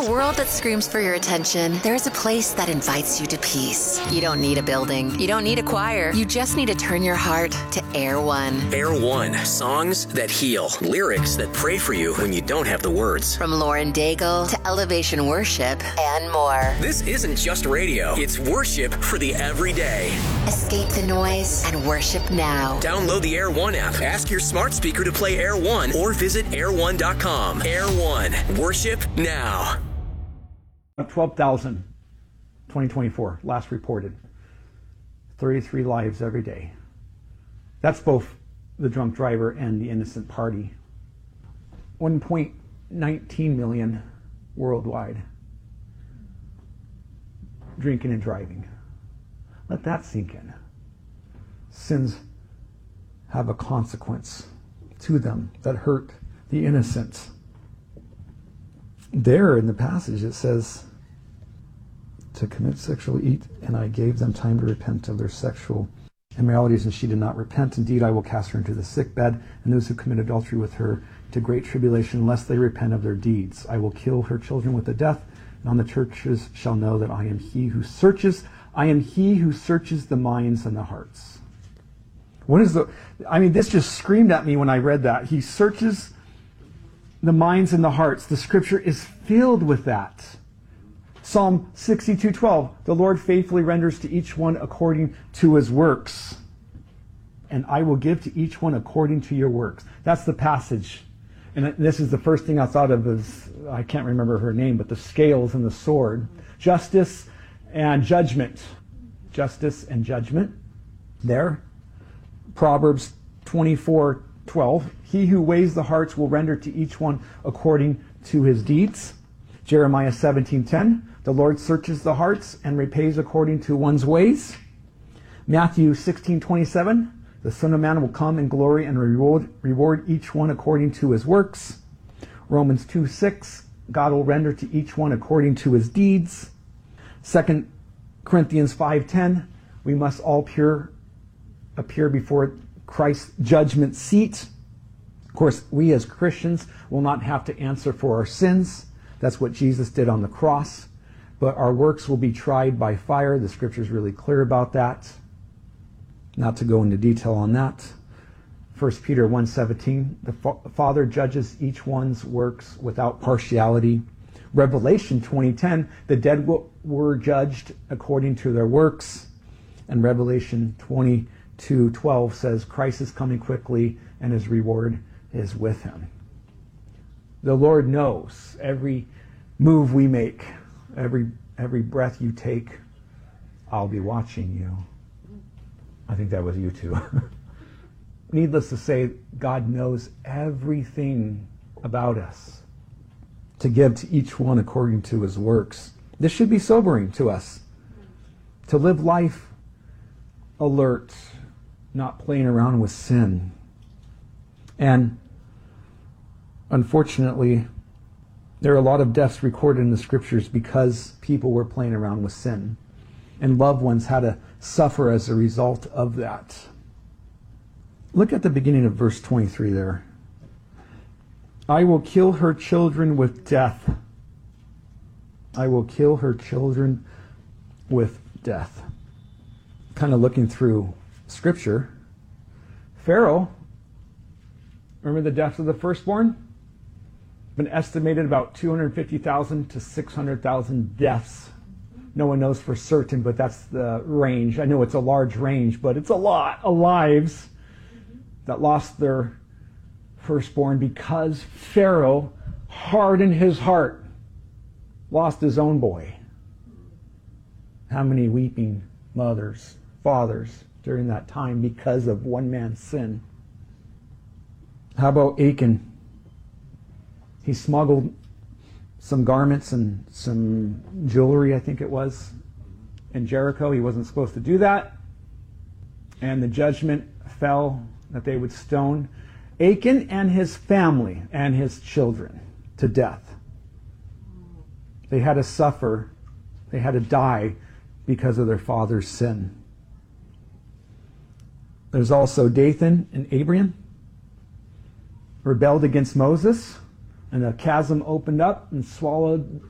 a world that screams for your attention, there's a place that invites you to peace. You don't need a building. You don't need a choir. You just need to turn your heart to Air One. Air One. Songs that heal. Lyrics that pray for you when you don't have the words. From Lauren Daigle to Elevation Worship and more. This isn't just radio. It's worship for the everyday. Escape the noise and worship now. Download the Air One app. Ask your smart speaker to play Air One or visit air1.com. Air One. Worship now. 12,000, 2024, last reported. 33 lives every day. That's both the drunk driver and the innocent party. 1.19 million worldwide drinking and driving. Let that sink in. Sins have a consequence to them that hurt the innocent. There in the passage it says to commit sexual eat, and I gave them time to repent of their sexual immoralities, and she did not repent. Indeed, I will cast her into the sick bed, and those who commit adultery with her to great tribulation, unless they repent of their deeds. I will kill her children with the death, and on the churches shall know that I am he who searches the minds and the hearts. This just screamed at me when I read that. He searches the minds and the hearts. The scripture is filled with that. Psalm 62:12, the Lord faithfully renders to each one according to his works. And I will give to each one according to your works. That's the passage. And this is the first thing I thought of is, I can't remember her name, but the scales and the sword. Justice and judgment. Justice and judgment. There. Proverbs 24:12. He who weighs the hearts will render to each one according to his deeds. Jeremiah 17:10. The Lord searches the hearts and repays according to one's ways. Matthew 16:27. The Son of Man will come in glory and reward each one according to his works. Romans 2:6. God will render to each one according to his deeds. 2 Corinthians 5:10. We must all appear before Christ's judgment seat. Of course, we as Christians will not have to answer for our sins. That's what Jesus did on the cross. But our works will be tried by fire. The scripture is really clear about that. Not to go into detail on that. 1 Peter 1:17, the Father judges each one's works without partiality. Revelation 20:10, the dead were judged according to their works. And Revelation 22:12 says, Christ is coming quickly and his reward is with him. The Lord knows every move we make, every breath you take, I'll be watching you. I think that was you too. Needless to say, God knows everything about us to give to each one according to his works. This should be sobering to us. To live life alert, not playing around with sin. And unfortunately, there are a lot of deaths recorded in the scriptures because people were playing around with sin. And loved ones had to suffer as a result of that. Look at the beginning of verse 23 there. I will kill her children with death. I will kill her children with death. Kind of looking through scripture. Pharaoh, remember the deaths of the firstborn? Been estimated about 250,000 to 600,000 deaths. No one knows for certain, but that's the range. I know it's a large range, but it's a lot of lives that lost their firstborn because Pharaoh hardened his heart, lost his own boy. How many weeping mothers, fathers during that time because of one man's sin? How about Achan? He smuggled some garments and some jewelry, I think it was, in Jericho. He wasn't supposed to do that. And the judgment fell that they would stone Achan and his family and his children to death. They had to suffer. They had to die because of their father's sin. There's also Dathan and Abiram rebelled against Moses, and a chasm opened up and swallowed